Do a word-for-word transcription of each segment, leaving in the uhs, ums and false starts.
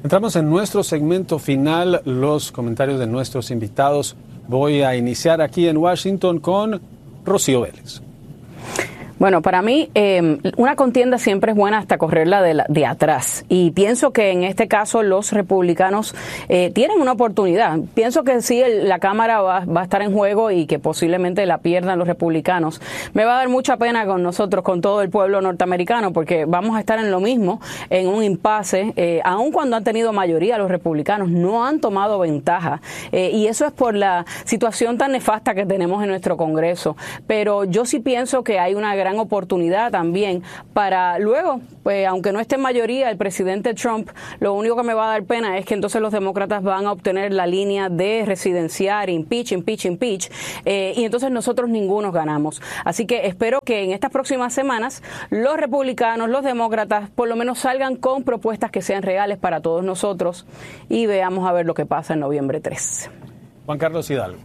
Entramos en nuestro segmento final, los comentarios de nuestros invitados. Voy a iniciar aquí en Washington con Rocío Vélez. Bueno, para mí eh, una contienda siempre es buena hasta correrla de, la, de atrás, y pienso que en este caso los republicanos eh, tienen una oportunidad. Pienso que sí, el, la Cámara va, va a estar en juego y que posiblemente la pierdan los republicanos. Me va a dar mucha pena con nosotros, con todo el pueblo norteamericano, porque vamos a estar en lo mismo, en un impasse, eh, aun cuando han tenido mayoría los republicanos, no han tomado ventaja, eh, y eso es por la situación tan nefasta que tenemos en nuestro Congreso. Pero yo sí pienso que hay una gran oportunidad también para luego, pues aunque no esté en mayoría el presidente Trump, lo único que me va a dar pena es que entonces los demócratas van a obtener la línea de residenciar, impeach, impeach, impeach, eh, y entonces nosotros ninguno ganamos. Así que espero que en estas próximas semanas los republicanos, los demócratas, por lo menos salgan con propuestas que sean reales para todos nosotros y veamos a ver lo que pasa en noviembre tres. Juan Carlos Hidalgo.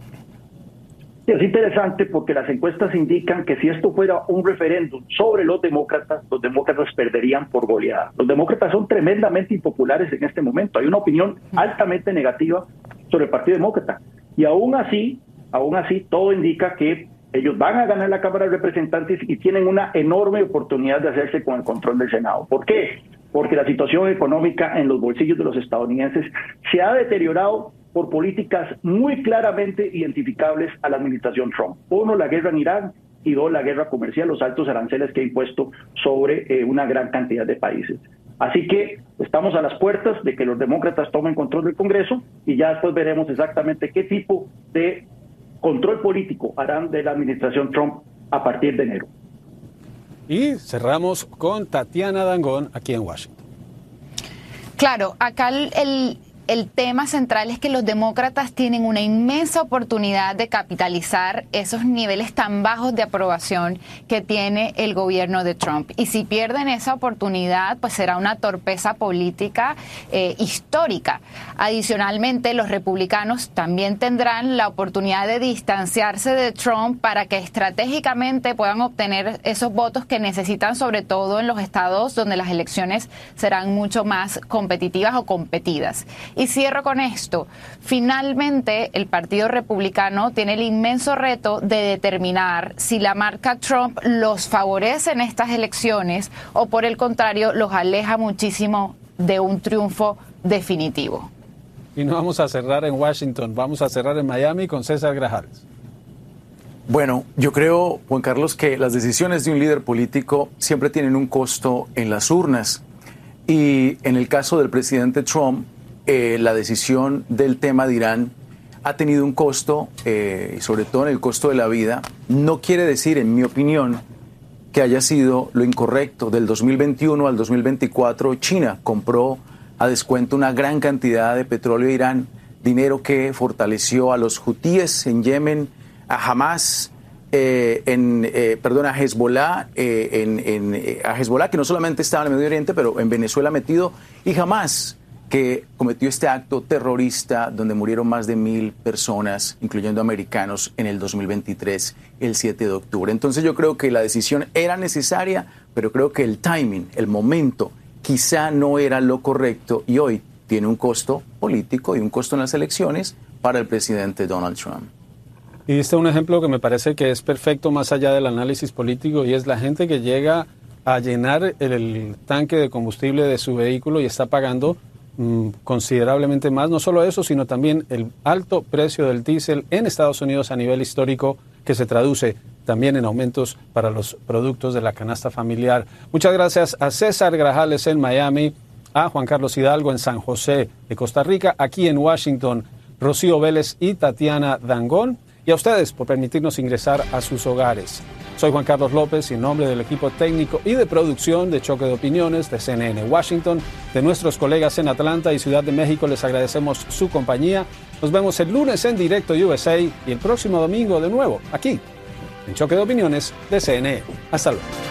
Es interesante porque las encuestas indican que si esto fuera un referéndum sobre los demócratas, los demócratas perderían por goleada. Los demócratas son tremendamente impopulares en este momento. Hay una opinión altamente negativa sobre el Partido Demócrata. Y aún así, aún así, todo indica que ellos van a ganar la Cámara de Representantes y tienen una enorme oportunidad de hacerse con el control del Senado. ¿Por qué? Porque la situación económica en los bolsillos de los estadounidenses se ha deteriorado por políticas muy claramente identificables a la administración Trump. Uno, la guerra en Irán, y dos, la guerra comercial, los altos aranceles que ha impuesto sobre eh, una gran cantidad de países. Así que estamos a las puertas de que los demócratas tomen control del Congreso y ya después veremos exactamente qué tipo de control político harán de la administración Trump a partir de enero. Y cerramos con Tatiana Dangón aquí en Washington. Claro, acá el... el... El tema central es que los demócratas tienen una inmensa oportunidad de capitalizar esos niveles tan bajos de aprobación que tiene el gobierno de Trump. Y si pierden esa oportunidad, pues será una torpeza política eh, histórica. Adicionalmente, los republicanos también tendrán la oportunidad de distanciarse de Trump para que estratégicamente puedan obtener esos votos que necesitan, sobre todo en los estados donde las elecciones serán mucho más competitivas o competidas. Y cierro con esto. Finalmente, el Partido Republicano tiene el inmenso reto de determinar si la marca Trump los favorece en estas elecciones o, por el contrario, los aleja muchísimo de un triunfo definitivo. Y no vamos a cerrar en Washington, vamos a cerrar en Miami con César Grajales. Bueno, yo creo, Juan Carlos, que las decisiones de un líder político siempre tienen un costo en las urnas. Y en el caso del presidente Trump, Eh, la decisión del tema de Irán ha tenido un costo, eh, sobre todo en el costo de la vida. No quiere decir, en mi opinión, que haya sido lo incorrecto. Del dos mil veintiuno al dos mil veinticuatro, China compró a descuento una gran cantidad de petróleo de Irán, dinero que fortaleció a los hutíes en Yemen, a Hamas, eh, en, eh, perdón, a Hezbollah, eh, en, en, eh, a Hezbollah, que no solamente estaba en el Medio Oriente, pero en Venezuela metido, y Hamas, que cometió este acto terrorista donde murieron más de mil personas, incluyendo americanos, en el dos mil veintitrés, el siete de octubre. Entonces yo creo que la decisión era necesaria, pero creo que el timing, el momento, quizá no era lo correcto y hoy tiene un costo político y un costo en las elecciones para el presidente Donald Trump. Y este es un ejemplo que me parece que es perfecto más allá del análisis político, y es la gente que llega a llenar el, el tanque de combustible de su vehículo y está pagando considerablemente más, no solo eso, sino también el alto precio del diésel en Estados Unidos a nivel histórico, que se traduce también en aumentos para los productos de la canasta familiar. Muchas gracias a César Grajales en Miami, a Juan Carlos Hidalgo en San José de Costa Rica, aquí en Washington, Rocío Vélez y Tatiana Dangón, y a ustedes por permitirnos ingresar a sus hogares. Soy Juan Carlos López y en nombre del equipo técnico y de producción de Choque de Opiniones de C N N Washington, de nuestros colegas en Atlanta y Ciudad de México, les agradecemos su compañía. Nos vemos el lunes en directo U S A y el próximo domingo de nuevo aquí en Choque de Opiniones de C N N. Hasta luego.